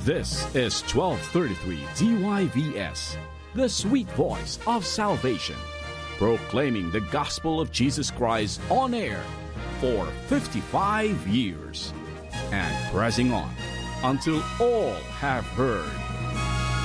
This is 1233 DYVS, the sweet voice of salvation, proclaiming the gospel of Jesus Christ on air for 55 years and pressing on until all have heard